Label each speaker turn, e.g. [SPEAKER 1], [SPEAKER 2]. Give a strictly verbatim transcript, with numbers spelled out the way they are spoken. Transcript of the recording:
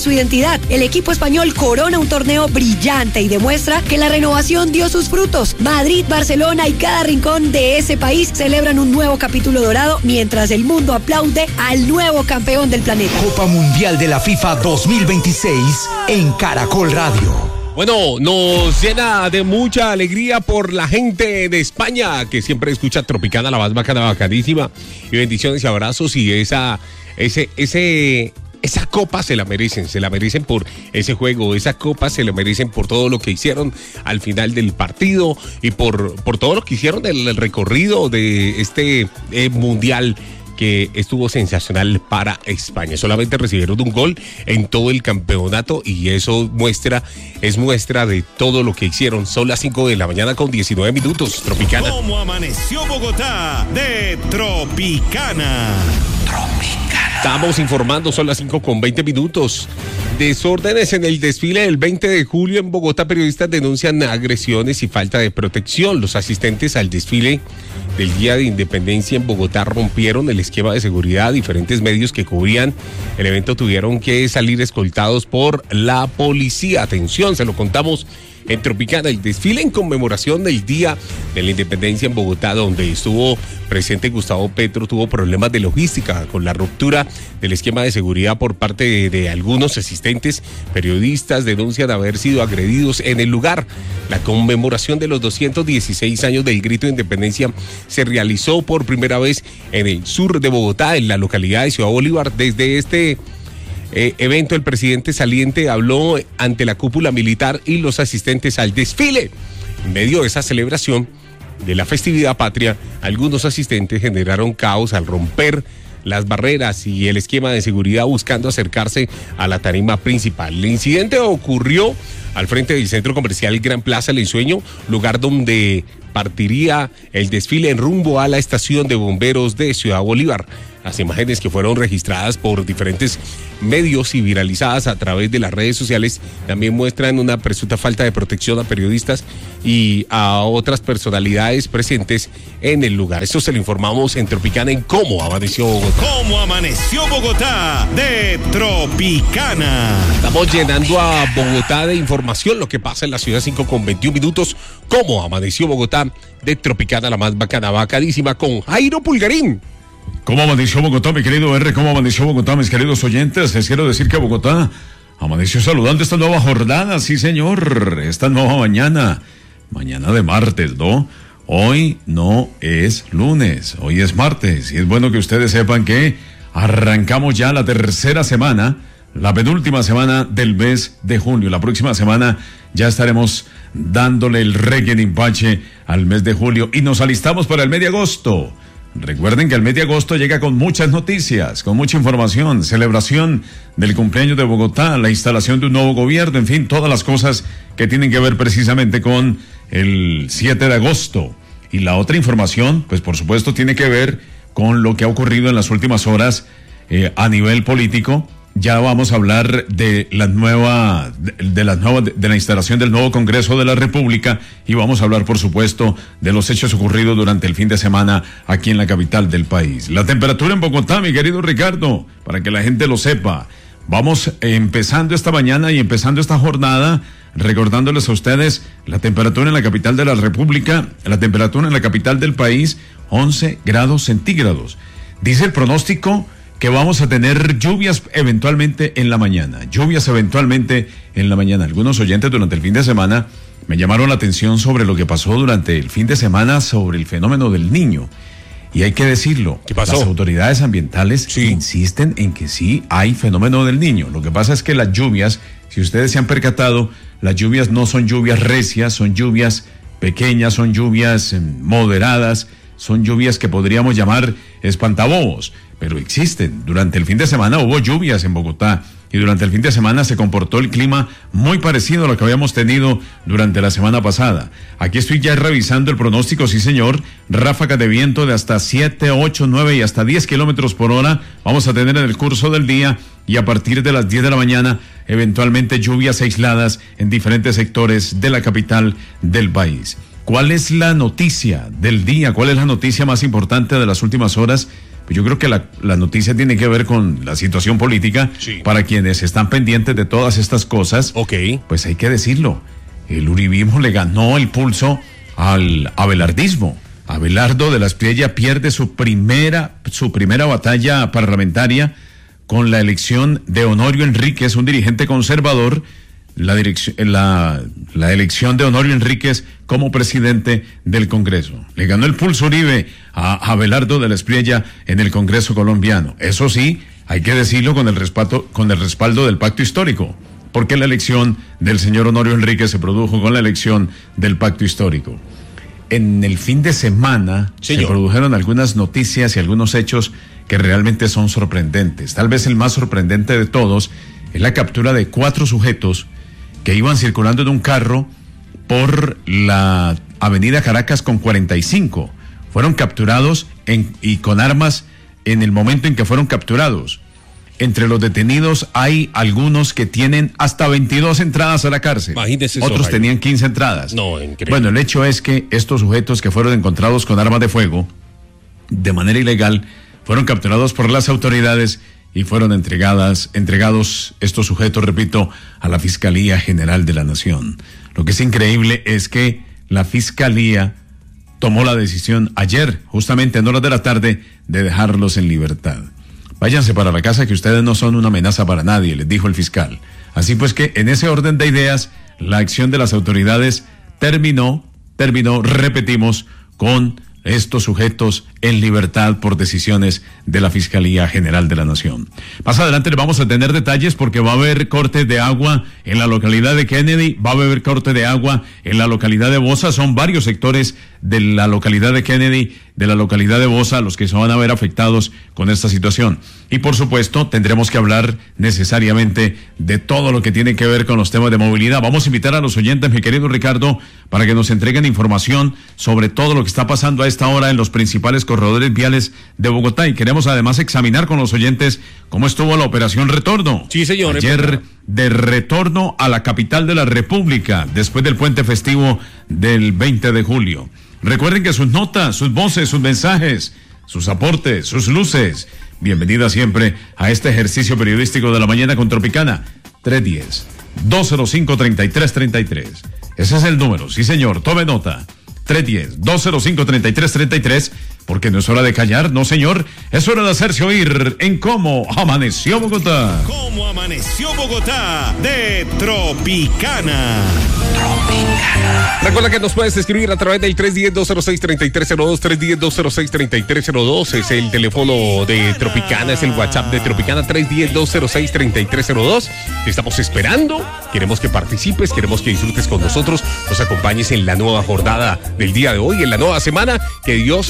[SPEAKER 1] su identidad. El equipo español corona un torneo brillante y demuestra que la renovación dio sus frutos. Madrid, Barcelona y cada rincón de ese país celebran un nuevo capítulo dorado mientras el mundo aplaude al nuevo campeón del planeta.
[SPEAKER 2] Copa Mundial de la FIFA dos mil veintiséis en Caracol Radio.
[SPEAKER 3] Bueno, nos llena de mucha alegría por la gente de España que siempre escucha Tropicana, la más bacana, bacanísima, y bendiciones y abrazos, y esa, ese, ese... Esa copa se la merecen, se la merecen por ese juego, esa copa se la merecen por todo lo que hicieron al final del partido y por, por todo lo que hicieron del el recorrido de este eh, mundial que estuvo sensacional para España. Solamente recibieron un gol en todo el campeonato y eso muestra, es muestra de todo lo que hicieron. Son las cinco de la mañana con diecinueve minutos, Tropicana.
[SPEAKER 4] ¿Cómo amaneció Bogotá de Tropicana?
[SPEAKER 3] Tropicana. Estamos informando, son las cinco con veinte minutos. Desórdenes en el desfile del veinte de julio en Bogotá. Periodistas denuncian agresiones y falta de protección. Los asistentes al desfile del Día de Independencia en Bogotá rompieron el esquema de seguridad. Diferentes medios que cubrían el evento tuvieron que salir escoltados por la policía. Atención, se lo contamos en Tropicana. El desfile en conmemoración del Día de la Independencia en Bogotá, donde estuvo presente Gustavo Petro, tuvo problemas de logística con la ruptura del esquema de seguridad por parte de, de algunos asistentes. Periodistas denuncian haber sido agredidos en el lugar. La conmemoración de los doscientos dieciséis años del Grito de Independencia se realizó por primera vez en el sur de Bogotá, en la localidad de Ciudad Bolívar. Desde este Eh, evento, el presidente saliente habló ante la cúpula militar y los asistentes al desfile. En medio de esa celebración de la festividad patria, algunos asistentes generaron caos al romper las barreras y el esquema de seguridad buscando acercarse a la tarima principal. El incidente ocurrió al frente del centro comercial Gran Plaza El Ensueño, lugar donde partiría el desfile en rumbo a la estación de bomberos de Ciudad Bolívar. Las imágenes que fueron registradas por diferentes medios y viralizadas a través de las redes sociales también muestran una presunta falta de protección a periodistas y a otras personalidades presentes en el lugar. Esto se lo informamos en Tropicana en Cómo Amaneció Bogotá.
[SPEAKER 4] ¿Cómo amaneció Bogotá de Tropicana?
[SPEAKER 3] Estamos llenando a Bogotá de información, lo que pasa en la ciudad. Cinco con veintiún minutos. ¿Cómo amaneció Bogotá de Tropicana, la más bacana, bacadísima, con Jairo Pulgarín?
[SPEAKER 5] ¿Cómo amaneció Bogotá, mi querido R? ¿Cómo amaneció Bogotá, mis queridos oyentes? Les quiero decir que Bogotá amaneció saludando esta nueva jornada, sí señor, esta nueva mañana, mañana de martes, ¿no? Hoy no es lunes, hoy es martes, y es bueno que ustedes sepan que arrancamos ya la tercera semana, la penúltima semana del mes de junio. La próxima semana ya estaremos dándole el reggae en empache al mes de julio y nos alistamos para el mes de agosto. Recuerden que el mes de agosto llega con muchas noticias, con mucha información, celebración del cumpleaños de Bogotá, la instalación de un nuevo gobierno, en fin, todas las cosas que tienen que ver precisamente con el siete de agosto. Y la otra información, pues por supuesto, tiene que ver con lo que ha ocurrido en las últimas horas eh, a nivel político. Ya vamos a hablar de la nueva, de, de la nueva, de, de la instalación del nuevo Congreso de la República y vamos a hablar, por supuesto, de los hechos ocurridos durante el fin de semana aquí en la capital del país. La temperatura en Bogotá, mi querido Ricardo, para que la gente lo sepa. Vamos empezando esta mañana y empezando esta jornada, recordándoles a ustedes la temperatura en la capital de la República, la temperatura en la capital del país, once grados centígrados. Dice el pronóstico que vamos a tener lluvias eventualmente en la mañana, lluvias eventualmente en la mañana. Algunos oyentes durante el fin de semana me llamaron la atención sobre lo que pasó durante el fin de semana sobre el fenómeno del Niño. Y hay que decirlo,
[SPEAKER 3] ¿qué pasó?
[SPEAKER 5] Las autoridades ambientales
[SPEAKER 3] sí.
[SPEAKER 5] insisten en que sí hay fenómeno del Niño. Lo que pasa es que las lluvias, si ustedes se han percatado, las lluvias no son lluvias recias, son lluvias pequeñas, son lluvias moderadas, son lluvias que podríamos llamar espantabobos, pero existen. Durante el fin de semana hubo lluvias en Bogotá y durante el fin de semana se comportó el clima muy parecido a lo que habíamos tenido durante la semana pasada. Aquí estoy ya revisando el pronóstico, sí señor, ráfagas de viento de hasta siete, ocho, nueve y hasta diez kilómetros por hora vamos a tener en el curso del día y a partir de las diez de la mañana eventualmente lluvias aisladas en diferentes sectores de la capital del país. ¿Cuál es la noticia del día? ¿Cuál es la noticia más importante de las últimas horas? Yo creo que la, la noticia tiene que ver con la situación política.
[SPEAKER 3] Sí.
[SPEAKER 5] Para quienes están pendientes de todas estas cosas,
[SPEAKER 3] Ok.
[SPEAKER 5] pues hay que decirlo. El uribismo le ganó el pulso al abelardismo. Abelardo de la Espriella pierde su primera, su primera batalla parlamentaria con la elección de Honorio Enríquez, un dirigente conservador. La, dirección, la, la elección de Honorio Enríquez como presidente del Congreso. Le ganó el pulso Uribe a Abelardo de la Espriella en el Congreso colombiano. Eso sí, hay que decirlo con el respaldo, con el respaldo del pacto histórico, porque la elección del señor Honorio Enríquez se produjo con la elección del pacto histórico. En el fin de semana
[SPEAKER 3] Señor.
[SPEAKER 5] se produjeron algunas noticias y algunos hechos que realmente son sorprendentes. Tal vez el más sorprendente de todos es la captura de cuatro sujetos que iban circulando en un carro por la avenida Caracas con cuarenta y cinco. Fueron capturados en, y con armas en el momento en que fueron capturados. Entre los detenidos hay algunos que tienen hasta veintidós entradas a la cárcel.
[SPEAKER 3] Imagínese eso,
[SPEAKER 5] Otros
[SPEAKER 3] Jaime.
[SPEAKER 5] tenían quince entradas.
[SPEAKER 3] No, increíble.
[SPEAKER 5] Bueno, el hecho es que estos sujetos que fueron encontrados con armas de fuego de manera ilegal fueron capturados por las autoridades y fueron entregadas, entregados estos sujetos, repito, a la Fiscalía General de la Nación. Lo que es increíble es que la Fiscalía tomó la decisión ayer, justamente en horas de la tarde, de dejarlos en libertad. Váyanse para la casa, que ustedes no son una amenaza para nadie, les dijo el fiscal. Así pues que en ese orden de ideas, la acción de las autoridades terminó, terminó, repetimos, con estos sujetos en libertad por decisiones de la Fiscalía General de la Nación. Más adelante les vamos a tener detalles porque va a haber corte de agua en la localidad de Kennedy, va a haber corte de agua en la localidad de Bosa. Son varios sectores de la localidad de Kennedy, de la localidad de Bosa, los que se van a ver afectados con esta situación. Y por supuesto tendremos que hablar necesariamente de todo lo que tiene que ver con los temas de movilidad. Vamos a invitar a los oyentes, mi querido Ricardo, para que nos entreguen información sobre todo lo que está pasando a esta hora en los principales corredores viales de Bogotá, y queremos además examinar con los oyentes cómo estuvo la operación Retorno.
[SPEAKER 3] Sí, señor.
[SPEAKER 5] Ayer, de retorno a la capital de la República, después del puente festivo del veinte de julio. Recuerden que sus notas, sus voces, sus mensajes, sus aportes, sus luces, bienvenida siempre a este ejercicio periodístico de la mañana con Tropicana. tres uno cero, dos cero cinco, tres tres tres tres. Ese es el número, sí señor, tome nota. tres uno cero, dos cero cinco, tres tres tres tres, porque no es hora de callar, no señor, es hora de hacerse oír en Cómo Amaneció Bogotá.
[SPEAKER 4] ¿Cómo amaneció Bogotá? De Tropicana.
[SPEAKER 3] Recuerda que nos puedes escribir a través del tres uno cero, dos cero seis, tres tres cero dos, tres uno cero, dos cero seis, tres tres cero dos, es el teléfono de Tropicana, es el WhatsApp de Tropicana, tres uno cero, dos cero seis, tres tres cero dos. Te estamos esperando, queremos que participes, queremos que disfrutes con nosotros, nos acompañes en la nueva jornada del día de hoy, en la nueva semana, que Dios